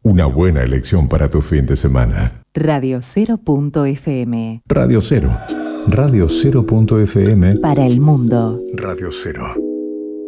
Una buena elección para tu fin de semana. Radio0.fm. Radio Cero. Radio0.fm. Para el mundo. Radio Cero.